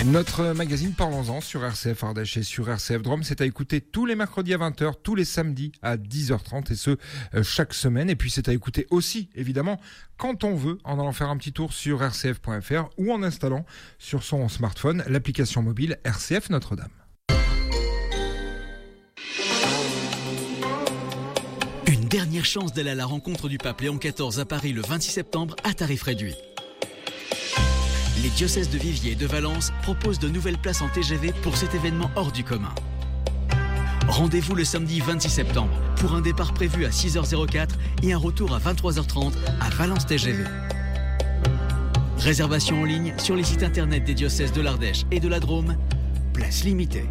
Notre magazine Parlons-en sur RCF Ardèche et sur RCF Drôme, c'est à écouter tous les mercredis à 20h, tous les samedis à 10h30 et ce, chaque semaine. Et puis c'est à écouter aussi, évidemment, quand on veut, en allant faire un petit tour sur rcf.fr ou en installant sur son smartphone l'application mobile RCF Notre-Dame. Une dernière chance d'aller à la rencontre du pape Léon XIV à Paris le 26 septembre à tarif réduit. Les diocèses de Viviers et de Valence proposent de nouvelles places en TGV pour cet événement hors du commun. Rendez-vous le samedi 26 septembre pour un départ prévu à 6h04 et un retour à 23h30 à Valence TGV. Réservation en ligne sur les sites internet des diocèses de l'Ardèche et de la Drôme. Place limitée.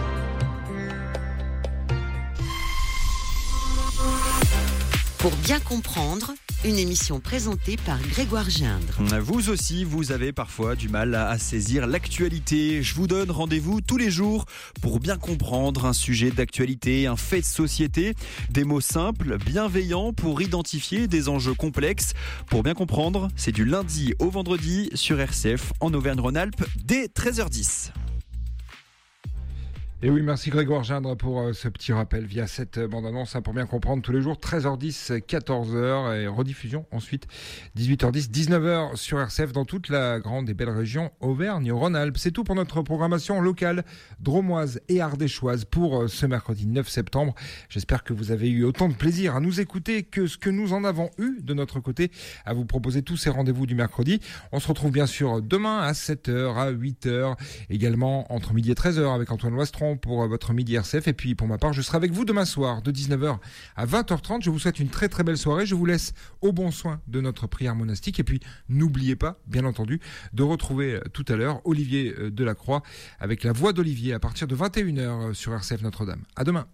Pour bien comprendre, une émission présentée par Grégoire Gindre. Vous aussi, vous avez parfois du mal à saisir l'actualité. Je vous donne rendez-vous tous les jours pour bien comprendre un sujet d'actualité, un fait de société. Des mots simples, bienveillants pour identifier des enjeux complexes. Pour bien comprendre, c'est du lundi au vendredi sur RCF en Auvergne-Rhône-Alpes dès 13h10. Et oui, merci Grégoire Gindre pour ce petit rappel via cette bande-annonce pour bien comprendre tous les jours, 13h10, 14h et rediffusion ensuite 18h10, 19h sur RCF dans toute la grande et belle région Auvergne-Rhône-Alpes. C'est tout pour notre programmation locale drômoise et ardéchoise pour ce mercredi 9 septembre. J'espère que vous avez eu autant de plaisir à nous écouter que ce que nous en avons eu de notre côté à vous proposer tous ces rendez-vous du mercredi. On se retrouve bien sûr demain à 7h, à 8h, également entre midi et 13h avec Antoine Loistron pour votre midi RCF. Et puis pour ma part, je serai avec vous demain soir de 19h à 20h30. Je vous souhaite une très très belle soirée. Je vous laisse au bon soin de notre prière monastique. Et puis n'oubliez pas, bien entendu, de retrouver tout à l'heure Olivier Delacroix avec la voix d'Olivier à partir de 21h sur RCF Notre-Dame. À demain.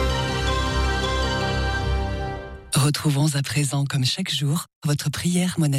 Retrouvons à présent, comme chaque jour, votre prière monastique.